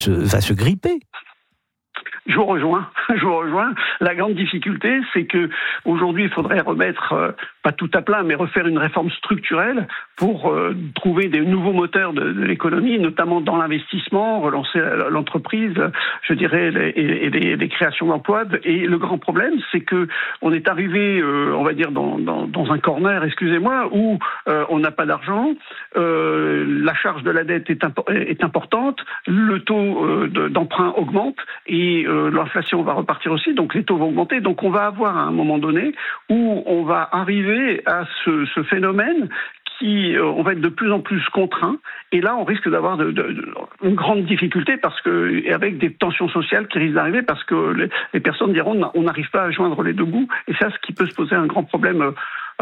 va se gripper. Je vous rejoins. La grande difficulté, c'est que aujourd'hui, il faudrait remettre, pas tout à plat, mais refaire une réforme structurelle pour trouver des nouveaux moteurs de l'économie, notamment dans l'investissement, relancer l'entreprise, je dirais, et les créations d'emplois. Et le grand problème, c'est que on est arrivé, on va dire, dans un corner, excusez-moi, où on n'a pas d'argent, la charge de la dette est importante, le taux d'emprunt augmente et l'inflation va repartir aussi, donc les taux vont augmenter. Donc on va avoir à un moment donné où on va arriver à ce phénomène qui, on va être de plus en plus contraint. Et là, on risque d'avoir une grande difficulté et avec des tensions sociales qui risquent d'arriver parce que les personnes diront on n'arrive pas à joindre les deux bouts. Et ça, ce qui peut se poser un grand problème.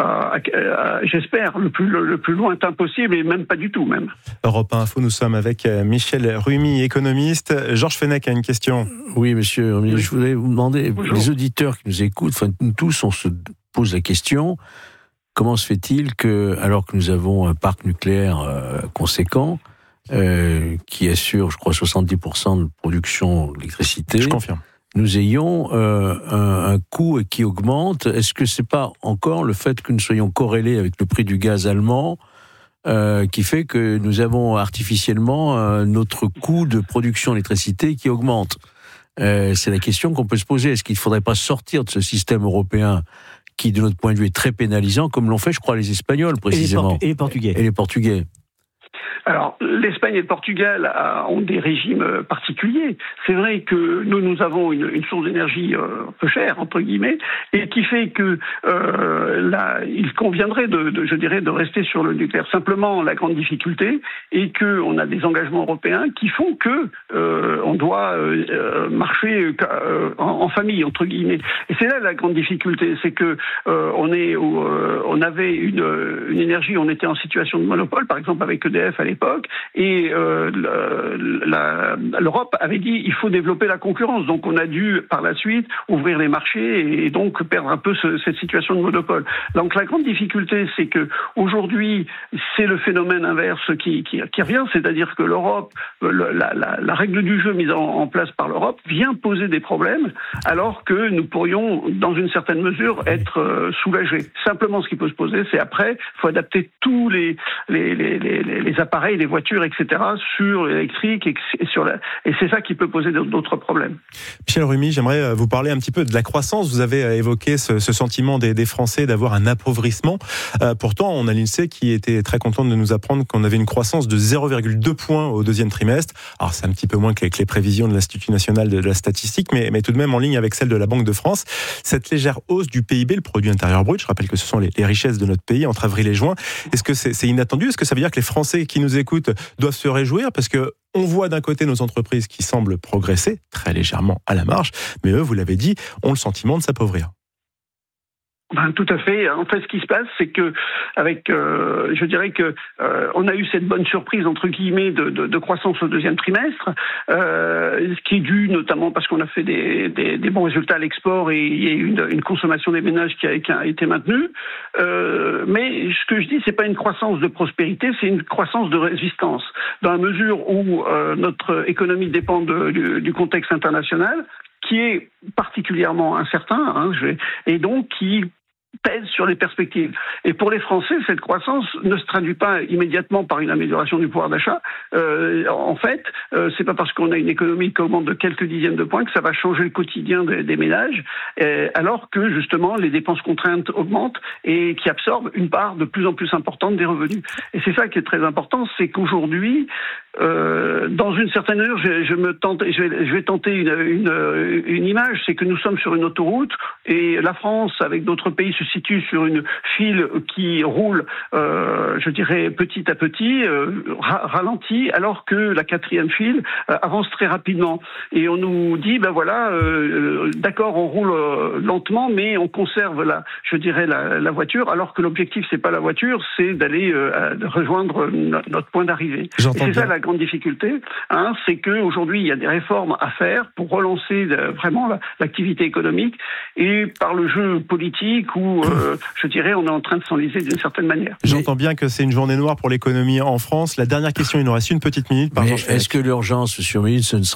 J'espère, le plus lointain possible et même pas du tout même. Europe 1 Info, nous sommes avec Michel Rumi, économiste. Georges Fenech a une question. Oui, monsieur Rumi, je voulais vous demander, Bonjour. Les auditeurs qui nous écoutent, enfin nous tous, on se pose la question, comment se fait-il que, alors que nous avons un parc nucléaire conséquent, qui assure, je crois, 70% de production d'électricité, Je confirme. nous ayons un coût qui augmente. Est-ce que c'est pas encore le fait que nous soyons corrélés avec le prix du gaz allemand qui fait que nous avons artificiellement notre coût de production d'électricité qui augmente? C'est la question qu'on peut se poser. Est-ce qu'il ne faudrait pas sortir de ce système européen qui, de notre point de vue, est très pénalisant, comme l'ont fait, je crois, les Espagnols, précisément. Et les Portugais. Et les Portugais. Alors, l'Espagne et le Portugal ont des régimes particuliers. C'est vrai que nous avons une source d'énergie peu chère, entre guillemets, et qui fait que là, il conviendrait de rester sur le nucléaire. Simplement, la grande difficulté est qu'on a des engagements européens qui font que on doit marcher en famille, entre guillemets. Et c'est là la grande difficulté, c'est que on avait une énergie, on était en situation de monopole, par exemple avec EDF à l'époque, et l'Europe avait dit il faut développer la concurrence. Donc on a dû par la suite ouvrir les marchés et donc perdre un peu cette situation de monopole. Donc la grande difficulté, c'est que aujourd'hui c'est le phénomène inverse qui revient, c'est-à-dire que l'Europe, la règle du jeu mise en place par l'Europe vient poser des problèmes, alors que nous pourrions dans une certaine mesure être soulagés. Simplement, ce qui peut se poser, c'est après, il faut adapter tous les appareils, les voitures, etc., sur l'électrique et c'est ça qui peut poser d'autres problèmes. Michel Rumi, j'aimerais vous parler un petit peu de la croissance. Vous avez évoqué ce sentiment des Français d'avoir un appauvrissement. Pourtant, on a l'INSEE qui était très contente de nous apprendre qu'on avait une croissance de 0,2 points au deuxième trimestre. Alors, c'est un petit peu moins que les prévisions de l'Institut national de la statistique, mais tout de même en ligne avec celle de la Banque de France. Cette légère hausse du PIB, le produit intérieur brut, je rappelle que ce sont les richesses de notre pays entre avril et juin. Est-ce que c'est inattendu? Est-ce que ça veut dire que les Français qui nous écoutent doivent se réjouir? Parce que on voit d'un côté nos entreprises qui semblent progresser très légèrement à la marge, mais eux, vous l'avez dit, ont le sentiment de s'appauvrir. Tout à fait. En fait, ce qui se passe, c'est que je dirais que on a eu cette bonne surprise entre guillemets de croissance au deuxième trimestre, ce qui est dû notamment parce qu'on a fait des bons résultats à l'export et il y a eu une consommation des ménages qui a été maintenue. Mais ce que je dis, c'est pas une croissance de prospérité, c'est une croissance de résistance, dans la mesure où notre économie dépend du contexte international, qui est particulièrement incertain, et donc qui pèse sur les perspectives. Et pour les Français, cette croissance ne se traduit pas immédiatement par une amélioration du pouvoir d'achat. En fait, c'est pas parce qu'on a une économie qui augmente de quelques dizaines de points que ça va changer le quotidien des ménages, alors que justement les dépenses contraintes augmentent et qui absorbent une part de plus en plus importante des revenus. Et c'est ça qui est très important, c'est qu'aujourd'hui, dans une certaine mesure, je vais tenter une image, c'est que nous sommes sur une autoroute et la France, avec d'autres pays, se situe sur une file qui roule, je dirais, petit à petit, ralentit, alors que la quatrième file avance très rapidement. Et on nous dit, d'accord, on roule lentement, mais on conserve la voiture, alors que l'objectif, c'est pas la voiture, c'est d'aller rejoindre notre point d'arrivée. Et c'est ça la grande difficulté, c'est qu'aujourd'hui, il y a des réformes à faire pour relancer vraiment l'activité économique, et par le jeu politique où je dirais, on est en train de s'enliser d'une certaine manière. J'entends bien que c'est une journée noire pour l'économie en France. La dernière question, il nous reste une petite minute. Est-ce que l'urgence, monsieur Rumi, ce ne serait